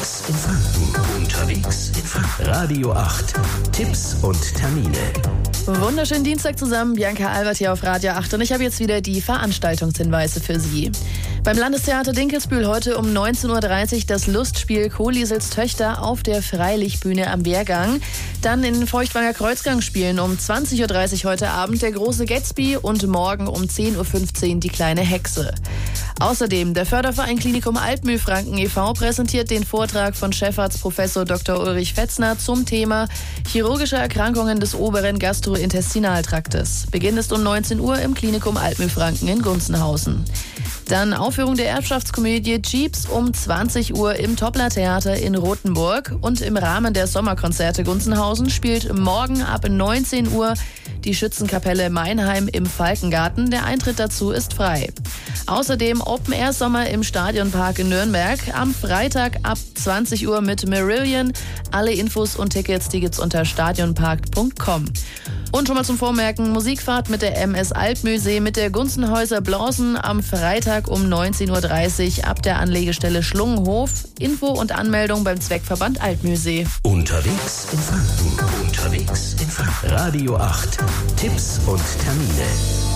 Unterwegs in Franken. Unterwegs in Franken. Radio 8. Tipps und Termine. Wunderschönen Dienstag zusammen, Bianca Albert hier auf Radio 8 und ich habe jetzt wieder die Veranstaltungshinweise für Sie. Beim Landestheater Dinkelsbühl heute um 19.30 Uhr das Lustspiel Kohlisels Töchter auf der Freilichtbühne am Wehrgang. Dann in den Feuchtwanger Kreuzgang spielen um 20.30 Uhr heute Abend der große Gatsby und morgen um 10.15 Uhr die kleine Hexe. Außerdem der Förderverein Klinikum Altmühlfranken e.V. präsentiert den Vortrag von Chefarzt Professor Dr. Ulrich Fetzner zum Thema chirurgische Erkrankungen des oberen Gastrointestinaltraktes. Beginn ist um 19 Uhr im Klinikum Altmühlfranken in Gunzenhausen. Dann Aufführung der Erbschaftskomödie Jeeps um 20 Uhr im Toppler Theater in Rothenburg. Und im Rahmen der Sommerkonzerte Gunzenhausen spielt morgen ab 19 Uhr die Schützenkapelle Meinheim im Falkengarten. Der Eintritt dazu ist frei. Außerdem Open-Air-Sommer im Stadionpark in Nürnberg. Am Freitag ab 20 Uhr mit Marillion. Alle Infos und Tickets, die gibt's unter stadionpark.com. Und schon mal zum Vormerken, Musikfahrt mit der MS Alpmühlsee mit der Gunzenhäuser Blausen am Freitag um 19.30 Uhr ab der Anlegestelle Schlungenhof. Info und Anmeldung beim Zweckverband Alpmühlsee. Unterwegs in Franken. Unterwegs in Franken. Radio 8. Tipps und Termine.